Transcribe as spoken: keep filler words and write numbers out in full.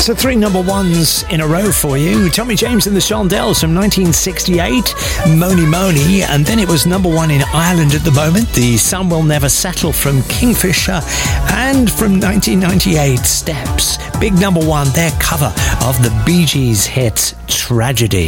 So three number ones in a row for you. Tommy James and the Shondells from nineteen sixty-eight, Moni Moni, and then it was number one in Ireland at the moment, The Sun Will Never Settle from Kingfisher, and from nineteen ninety-eight, Steps, big number one, their cover of the Bee Gees hit Tragedy.